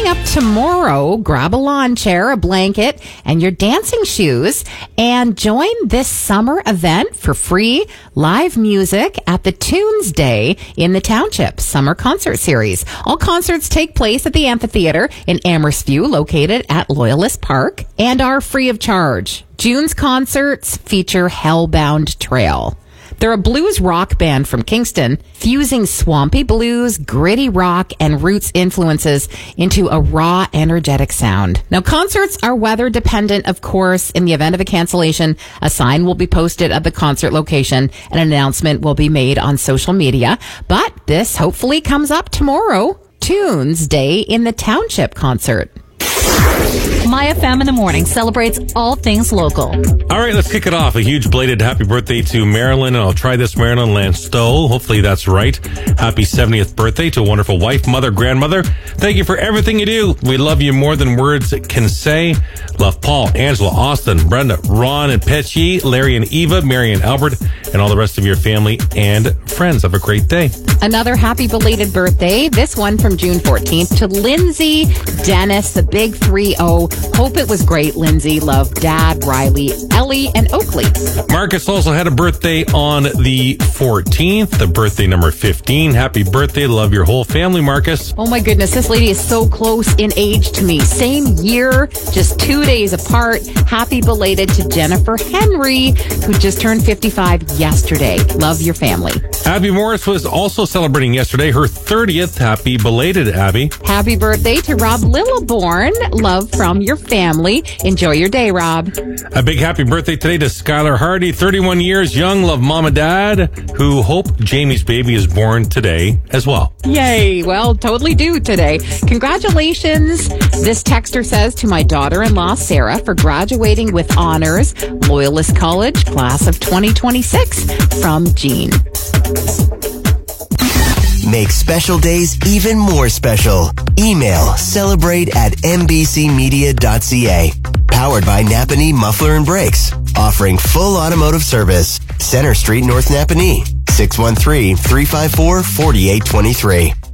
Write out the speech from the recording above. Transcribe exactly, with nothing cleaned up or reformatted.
Coming up tomorrow, grab a lawn chair, a blanket, and your dancing shoes, and join this summer event for free live music at the Tunes Day in the Township Summer Concert Series. All concerts take place at the amphitheater in Amherst View, located at Loyalist Park, and are free of charge. June's concerts feature Hellbound Trail. They're a blues rock band from Kingston, fusing swampy blues, gritty rock, and roots influences into a raw, energetic sound. Now, concerts are weather dependent, of course. In the event of a cancellation, a sign will be posted at the concert location. An announcement will be made on social media. But this hopefully comes up tomorrow. Tunes Day in the Township concert. My F M in the morning celebrates all things local. All right, let's kick it off. A huge belated happy birthday to Marilyn, and I'll try this, Marilyn Lanstow. Hopefully that's right. Happy seventieth birthday to a wonderful wife, mother, grandmother. Thank you for everything you do. We love you more than words can say. Love Paul, Angela, Austin, Brenda, Ron, and Petchy, Larry and Eva, Mary and Albert, and all the rest of your family and friends. Have a great day. Another happy belated birthday, this one from June fourteenth, to Lindsay Dennis, the big three oh. Hope it was great, Lindsay. Love Dad, Riley, Ellie, and Oakley. Marcus also had a birthday on the fourteenth, the birthday number fifteen. Happy birthday. Love your whole family, Marcus. Oh my goodness, this lady is so close in age to me. Same year, just two days apart. Happy belated to Jennifer Henry, who just turned fifty-five yesterday. Love your family. Abby Morris was also celebrating yesterday, her thirtieth. Happy belated, Abby. Happy birthday to Rob Littleborn. Love from your family. Enjoy your day, Rob. A big happy birthday today to Skylar Hardy, thirty-one years young. Love mom and dad, who hope Jamie's baby is born today as well. Yay. Well, totally do today. Congratulations. This texter says, to my daughter-in-law, Sarah, for graduating with honors, Loyalist College, class of twenty twenty-six, from Jean. Make special days even more special. Email celebrate at m b c media dot c a. Powered by Napanee Muffler and Brakes. Offering full automotive service. Center Street, North Napanee. six one three, three five four, four eight two three.